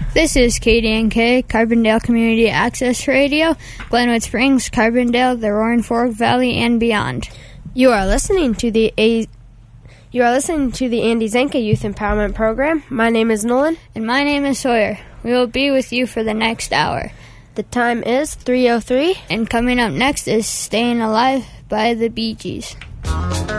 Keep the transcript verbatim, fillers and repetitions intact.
This is K D N K, Carbondale Community Access Radio, Glenwood Springs, Carbondale, the Roaring Fork Valley, and beyond. You are listening to the A- You are listening to the Andy Zenka Youth Empowerment Program. My name is Nolan. And my name is Sawyer. We will be with you for the next hour. The time is three oh three. And coming up next is Staying Alive by the Bee Gees.